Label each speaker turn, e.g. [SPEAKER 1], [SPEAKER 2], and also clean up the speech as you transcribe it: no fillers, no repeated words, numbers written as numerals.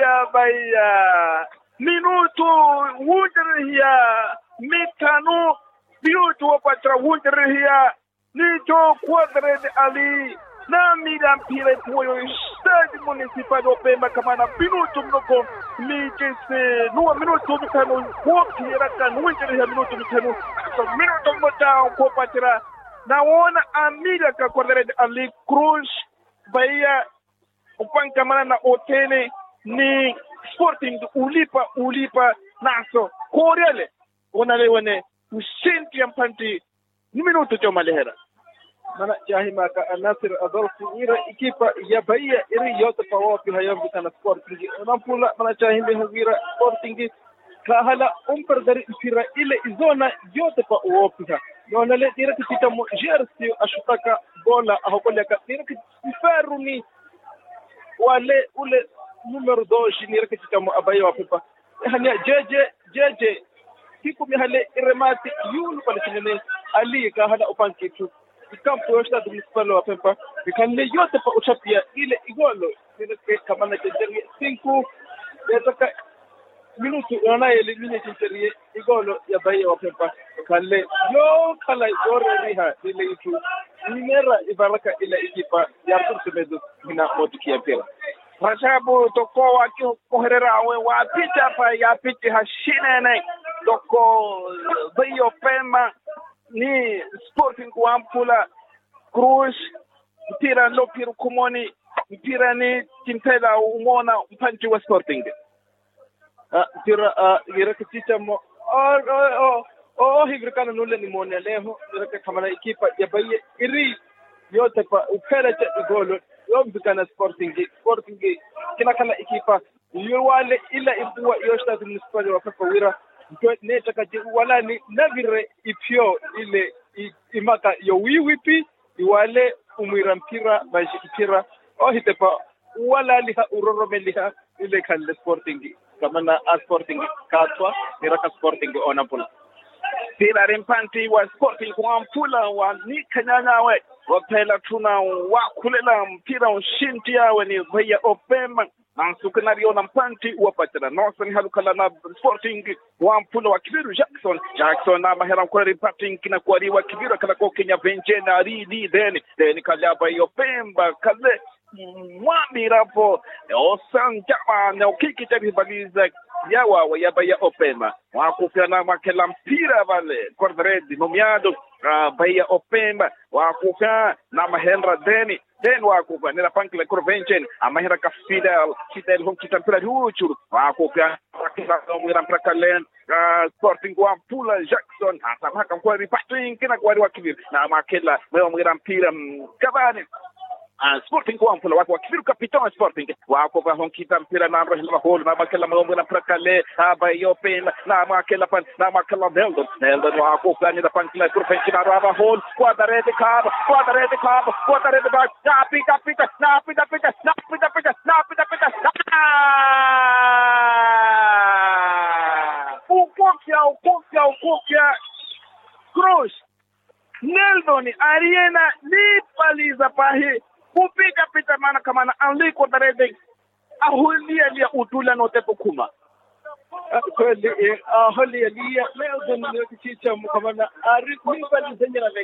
[SPEAKER 1] ya baya minuto wundriya mitano biutu wapatra wundriya nito quadre de ali na miram pire tuyo estado municipal do Pemba kamana minuto mnoko mitese no minuto mitano woki era kan wundriya minuto mitano so minuto mota ko patra naona amiga ka quadre de ali Cruz baya upang kamana na otene ni Sporting ulipa naso korele onale wane usenti ampanti ni minuto to malehera
[SPEAKER 2] mana jahima ka Nasir Adolfo ira ikipa ya Bahia iri yote pawapi hayambi kana Sporting nampula mana jahimbe hawira Sporting ka hala dari mpira ile izona yote pawapi ha onale ira kitita mo jersey ashutaka bola ahokoleka ira kifaruni wale ule numero 2 ni reke tamo abayo apepa hanya jeje siku mihale iremati yulu pale sinene ali ka hada upanki tu ikampo yosta municipal apepa ikale yote pa utapia ile igolo ile kama na jeje 5 yataka minuto ona ile minute terie igolo ya bayo apepa kale yo kala yore riha ile itu nimera ibaraka ile ikipa ya tursemedo mina motukia pera
[SPEAKER 1] Rasabu toko waki koherera we wapita pa ya piti hashinene toko Bahia Pemba ni Sporting Wampula Cruz mpira lopiru kumoni mpira ni Tintela umona mpanji wa Sporting
[SPEAKER 2] mpira irakiticha mo higrikana nule ni mone leho iraka kamana ikipa ya Bahia iri yote pa ukala cha igolo yomzikana Sporting kina kala ikipa yuwale ila ibua yosta municipal wa Pemba wira ne takaje wala ni navire ipyo ile imaka yo wiwipi iwale umwira mpira bashikira ohitepa wala liha uroromeliha ile kale Sporting kama na Sporting katwa iraka Sporting onapula
[SPEAKER 1] pila rempanti wa Sporting Wampula wa nikanyanya we wapela tuna wakulela mpira ushinti yawe ni Bahia Pemba na sukenario na mpanti wapatira nosa ni halukala na Sporting Wampula wa Kibiru Jackson na mahera kwa reporting kina kwa riwa Kibiru kala kwa Kenya benje na ridi deni kala Bahia Pemba kale mwami rapo osan jama na ukiki tabi baliza yawa wa ya Bahia Pemba wakufia na makela mpira vale Cordred nomeado Bahia Pemba wakufia na mahendra deni wakufia nila pankile Corvenchen amahera ka Fidel honkita mpira huchuru wakufia wakila mwira mpira kalen Sporting Wampula Jackson hasa maka kwa reporting kina kwa wakivir na makela mwira mpira kabane Sporting Wampula wako Kibiru kapitan Sporting wako honkita mpira na rahila hol na makela mwira mpira kale Bahia Pemba na makela Neldon wako plani da pankila Corvenchen na rava hol quadra red cab back napita ukokya Cruz Neldon Ariena ni paliza pahi kupika pita mana kama na aliko darede ahulia lia utula no tepo kuma
[SPEAKER 2] kweli hali ya Neldon ni kichicha kama na arifu paliza nyana